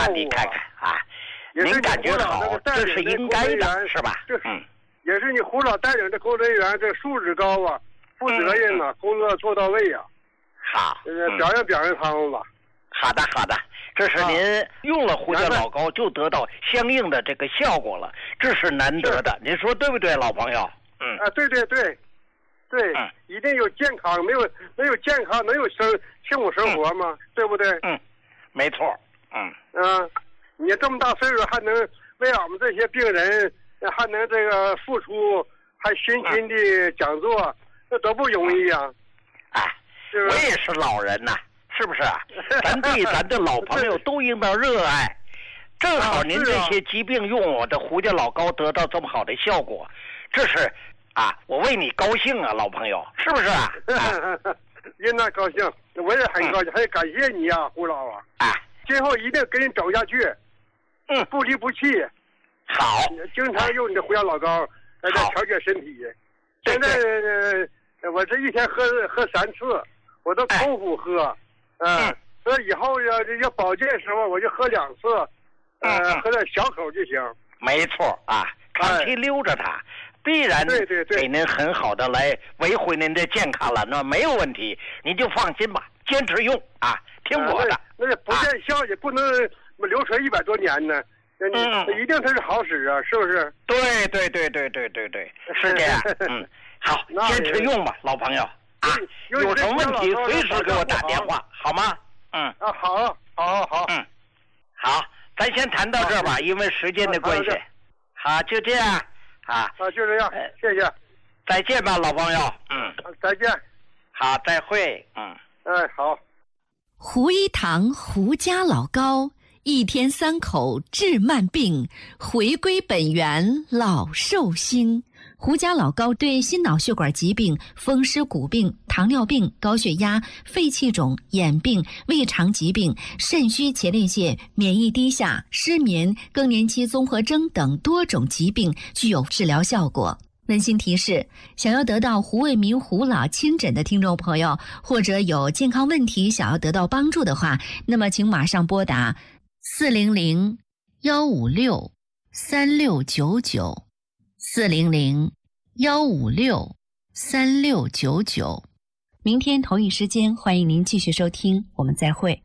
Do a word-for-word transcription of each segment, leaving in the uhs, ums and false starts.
啊，你看看啊，您感觉好，这是应该的，是吧？嗯， 也是你胡老带领的工作人员，这素质高啊，负责任啊，嗯、工作做到位啊。 好， 呃，表扬表扬他们吧。 好的，好的，这是您用了胡椒老膏就得到相应的这个效果了，这是难得的，您说对不对，老朋友？嗯啊，对对对，对，嗯、一定有健康，没有没有健康能有生幸福生活吗？嗯、对不对？ 嗯，没错。嗯嗯，你这么大岁数还能为俺们这些病人还能这个付出，还辛勤的讲座，嗯、那多不容易啊！ 哎，我也是老人呐、啊。是不是啊？咱对咱的老朋友都应当热爱。正好您这些疾病用我的胡椒老膏得到这么好的效果，这是啊，我为你高兴啊，老朋友，是不是啊？ 应当高兴，我也很高兴，还感谢你啊，胡老啊！ 啊， 今后一定跟你走下去， 嗯， 不离不弃。 好， 经常用你的胡椒老膏来调节身体。现在呃，我这一天喝喝三次，我都空腹喝。嗯，所以以后要要保健的时候，我就喝两次，呃，嗯、喝点小口就行。 没错啊，长期溜着它，哎、必然对对对给您很好的来维护您的健康了，那没有问题，您就放心吧，坚持用啊，听我的。 啊、那, 那不见效也不能流传一百多年呢，嗯，一定它是好使啊，是不是？ 对对对对对对对，是这样。嗯，好，坚持用吧，老朋友。啊，有什么问题随时给我打电话，好吗？嗯啊，好，好，好， 嗯，好，咱先谈到这儿吧，因为时间的关系。好，就这样啊。 啊，就这样，谢谢。 再见吧，老朋友。嗯， 再见。 好，再会。嗯， 哎，好。 胡一堂胡家老膏，一天三口治慢病，回归本源老寿星。胡家老膏对心脑血管疾病、风湿骨病、糖尿病、高血压、肺气肿、眼病、胃肠疾病、肾虚前列腺、免疫低下、失眠、更年期综合征等多种疾病具有治疗效果。温馨提示：想要得到胡卫民胡老亲诊的听众朋友，或者有健康问题想要得到帮助的话，那么请马上拨打四零零幺五六三六九九。四零零幺五六三六九九，明天同一时间欢迎您继续收听，我们再会。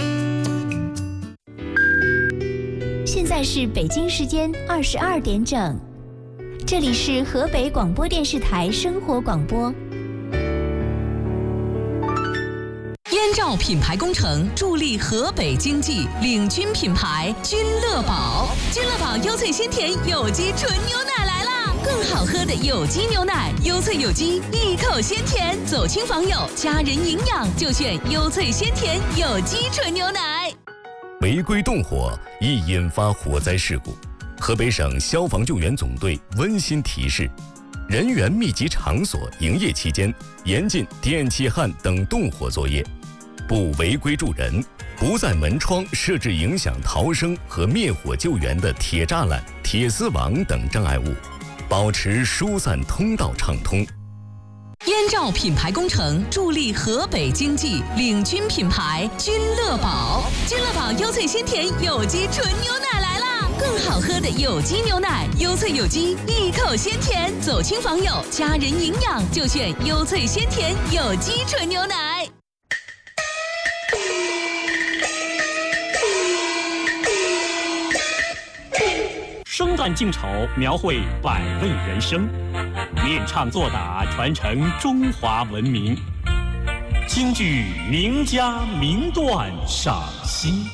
现在是北京时间二十二点整，这里是河北广播电视台生活广播。 燕赵品牌工程助力河北经济，领军品牌君乐宝。君乐宝优萃鲜甜有机纯牛奶来啦！更好喝的有机牛奶，优萃有机，一口鲜甜，走亲访友，家人营养就选优萃鲜甜有机纯牛奶。 违规动火易引发火灾事故，河北省消防救援总队温馨提示：人员密集场所营业期间，严禁电气焊等动火作业，不违规助人，不在门窗设置影响逃生和灭火救援的铁栅栏、铁丝网等障碍物，保持疏散通道畅通。 燕赵品牌工程助力河北经济，领军品牌君乐宝。君乐宝优萃鲜甜有机纯牛奶来啦！更好喝的有机牛奶，优萃有机，一口鲜甜，走亲访友，家人营养就选优萃鲜甜有机纯牛奶。 生旦净丑，描绘百味人生，练唱作打，传承中华文明。京剧名家名段赏析。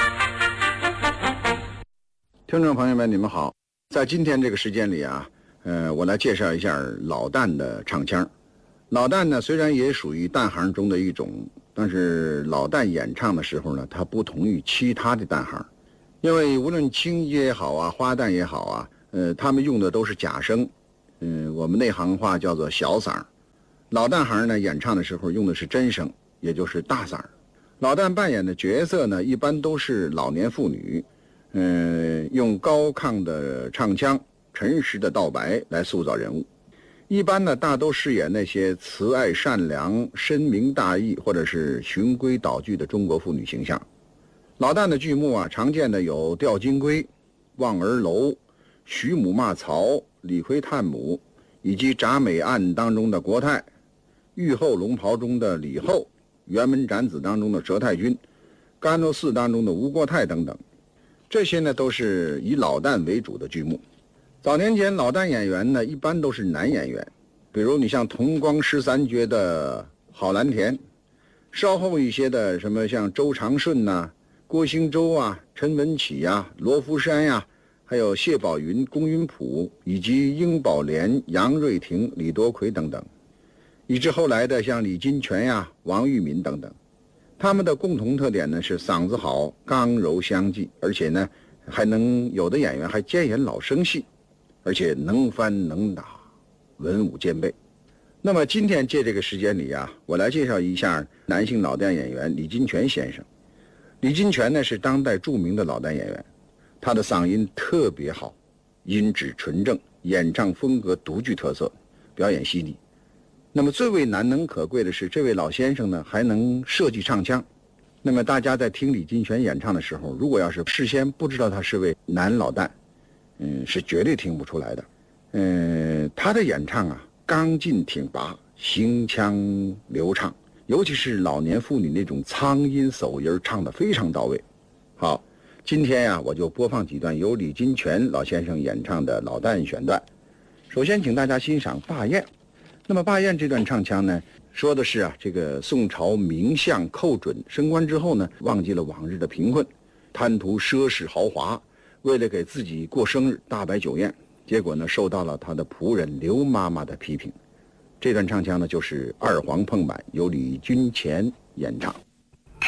听众朋友们，你们好，在今天这个时间里啊，呃，我来介绍一下老旦的唱腔。老旦呢，虽然也属于旦行中的一种，但是老旦演唱的时候呢，它不同于其他的旦行。因为无论青衣也好啊，花旦也好啊，呃，他们用的都是假声，嗯、呃，我们内行话叫做小嗓。老旦行呢，演唱的时候用的是真声，也就是大嗓。老旦扮演的角色呢，一般都是老年妇女，嗯、呃，用高亢的唱腔、沉实的道白来塑造人物。一般呢，大都饰演那些慈爱善良、深明大义或者是循规蹈矩的中国妇女形象。 老旦的剧目啊，常见的有《吊金龟》《望儿楼》《徐母骂曹》《李逵探母》，以及《铡美案》当中的国泰，《玉后龙袍》中的李后，《辕门斩子》当中的佘太君，《甘露寺》当中的吴国泰等等。这些呢都是以老旦为主的剧目。早年间老旦演员呢一般都是男演员，比如你像同光十三绝的郝蓝田，稍后一些的什么像周长顺呐、啊、郭兴洲啊、陈文启呀、啊、罗浮山呀、啊，还有谢宝云、龚云普，以及英宝莲、杨瑞婷、李多奎等等，以至后来的像李金泉呀、啊、王玉敏等等。他们的共同特点呢是嗓子好，刚柔相济，而且呢还能有的演员还兼演老生戏，而且能翻能打，文武兼备。那么今天借这个时间里啊，我来介绍一下男性老旦演员李金泉先生。李金泉呢是当代著名的老旦演员，他的嗓音特别好，音质纯正，演唱风格独具特色，表演犀利。那么最为难能可贵的是，这位老先生呢还能设计唱腔。那么大家在听李金泉演唱的时候，如果要是事先不知道他是位男老旦，嗯，是绝对听不出来的。嗯，他的演唱啊，刚劲挺拔，行腔流畅，尤其是老年妇女那种苍音手音唱得非常到位。好，今天呀、啊，我就播放几段由李金泉老先生演唱的老旦选段。首先请大家欣赏《霸宴》。那么《霸宴》这段唱腔呢，说的是啊，这个宋朝名相寇准升官之后呢，忘记了往日的贫困，贪图奢侈豪华，为了给自己过生日大摆酒宴，结果呢受到了他的仆人刘妈妈的批评。这段唱腔呢就是二黄碰板，由李金泉演唱。